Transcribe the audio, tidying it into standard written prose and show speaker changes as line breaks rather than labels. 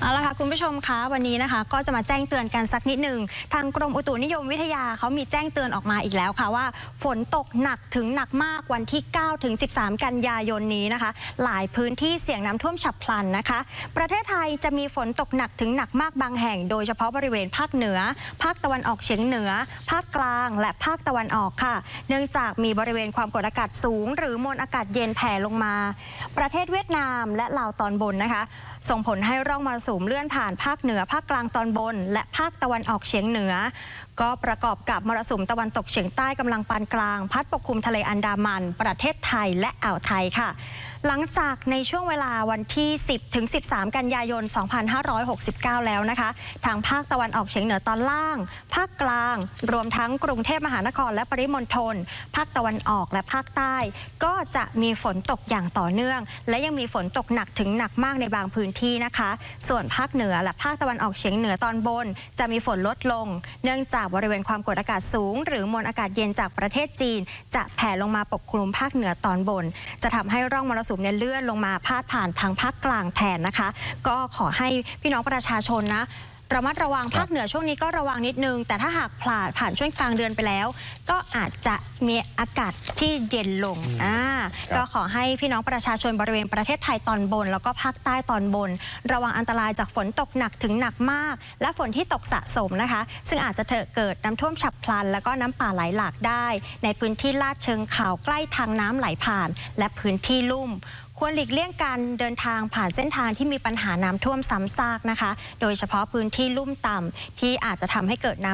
เอาละค่ะคุณผู้ชมคะวันนี้นะคะก็จะมาแจ้งเตือนกันสักนิดหนึ่งทางกรมอุตุนิยมวิทยาเขามีแจ้งเตือนออกมาอีกแล้วค่ะว่าฝนตกหนักถึงหนักมากวันที่9 ถึง 13 กันยายนนี้นะคะหลายพื้นที่เสี่ยงน้ำท่วมฉับพลันนะคะประเทศไทยจะมีฝนตกหนักถึงหนักมากบางแห่งโดยเฉพาะบริเวณภาคเหนือภาคตะวันออกเฉียงเหนือภาคกลางและภาคตะวันออกค่ะเนื่องจากมีบริเวณความกดอากาศสูงหรือมวลอากาศเย็นแผ่ลงมาประเทศเวียดนามและลาวตอนบนนะคะส่งผลให้ร่องมรสุมเลื่อนผ่านภาคเหนือภาคกลางตอนบนและภาคตะวันออกเฉียงเหนือก็ประกอบกับมรสุมตะวันตกเฉียงใต้กำลังปานกลางพัดปกคลุมทะเลอันดามันประเทศไทยและอ่าวไทยค่ะหลังจากในช่วงเวลาวันที่10 ถึง 13 กันยายน 2569 แล้วนะคะทางภาคตะวันออกเฉียงเหนือตอนล่างภาคกลางรวมทั้งกรุงเทพมหานครและปริมณฑลภาคตะวันออกและภาคใต้ก็จะมีฝนตกอย่างต่อเนื่องและยังมีฝนตกหนักถึงหนักมากในบางพื้นที่นะคะส่วนภาคเหนือและภาคตะวันออกเฉียงเหนือตอนบนจะมีฝนลดลงเนื่องจากบริเวณความกดอากาศสูงหรือมวลอากาศเย็นจากประเทศจีนจะแผ่ลงมาปกคลุมภาคเหนือตอนบนจะทำให้ร่องมรสุมเลื่อนลงมาพาดผ่านทางภาคกลางแทนนะคะก็ขอให้พี่น้องประชาชนนะระมัดระวังภาคเหนือช่วงนี้ก็ระวังนิดนึงแต่ถ้าหากผ่านช่วงกลางเดือนไปแล้วก็อาจจะมีอากาศที่เย็นลงก็ขอให้พี่น้องประชาชนบริเวณประเทศไทยตอนบนแล้วก็ภาคใต้ตอนบนระวังอันตรายจากฝนตกหนักถึงหนักมากและฝนที่ตกสะสมนะคะซึ่งอาจจะเกิดน้ำท่วมฉับพลันแล้วก็น้ำป่าไหลหลากได้ในพื้นที่ลาดเชิงเขาใกล้ทางน้ำไหลผ่านและพื้นที่ลุ่มควรหลีกเลี่ยงการเดินทางผ่านเส้นทางที่มีปัญหาน้ำท่วมซ้ำซากนะคะโดยเฉพาะพื้นที่ลุ่มต่ำที่อาจจะทำให้เกิดน้ำ